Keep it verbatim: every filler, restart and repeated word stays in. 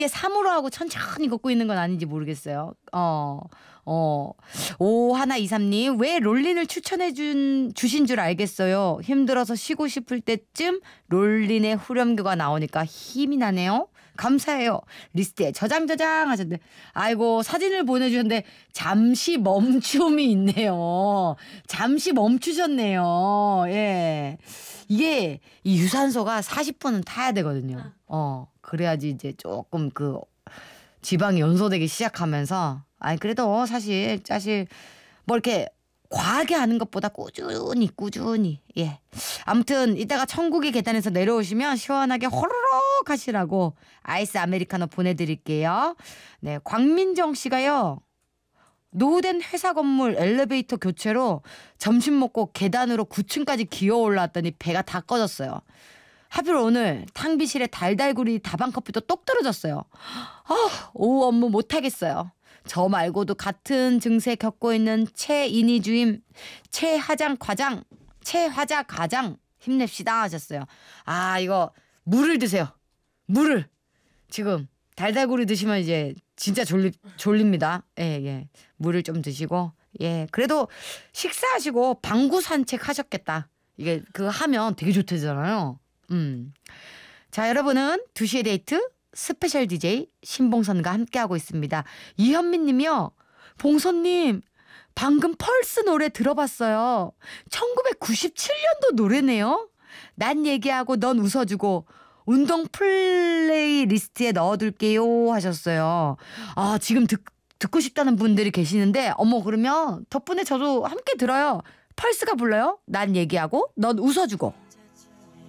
이게 삼으로 하고 천천히 걷고 있는 건 아닌지 모르겠어요. 어, 어. 오일이삼님, 왜 롤린을 추천해 준, 주신 줄 알겠어요. 힘들어서 쉬고 싶을 때쯤 롤린의 후렴구가 나오니까 힘이 나네요. 감사해요. 리스트에 저장 저장 하셨는데, 아이고, 사진을 보내주셨는데 잠시 멈춤이 있네요. 잠시 멈추셨네요. 예. 이게 이 유산소가 사십 분은 타야 되거든요. 어, 그래야지 이제 조금 그 지방이 연소되기 시작하면서, 아니 그래도 사실 사실 뭐 이렇게 과하게 하는 것보다 꾸준히 꾸준히, 예. 아무튼 이따가 천국의 계단에서 내려오시면 시원하게 호로록 하시라고 아이스 아메리카노 보내드릴게요. 네, 광민정 씨가요. 노후된 회사 건물 엘리베이터 교체로 점심 먹고 계단으로 구 층까지 기어 올라왔더니 배가 다 꺼졌어요. 하필 오늘 탕비실에 달달구리 다방커피도 똑 떨어졌어요. 아, 오후 업무 못하겠어요. 저 말고도 같은 증세 겪고 있는 최인희 주임, 최하장 과장, 최화자 과장 힘냅시다 하셨어요. 아, 이거 물을 드세요. 물을. 지금 달달구리 드시면 이제 진짜 졸리, 졸립니다. 예, 예. 물을 좀 드시고, 예. 그래도 식사하시고 방구 산책 하셨겠다. 이게 그거 하면 되게 좋대잖아요. 음. 자, 여러분은 두 시의 데이트 스페셜 디제이 신봉선과 함께하고 있습니다. 이현민 님이요. 봉선님, 방금 펄스 노래 들어봤어요. 천구백구십칠 년도 노래네요. 난 얘기하고 넌 웃어주고 운동 플레이리스트에 넣어둘게요 하셨어요. 아, 지금 듣, 듣고 싶다는 분들이 계시는데, 어머, 그러면 덕분에 저도 함께 들어요. 펄스가 불러요. 난 얘기하고 넌 웃어주고.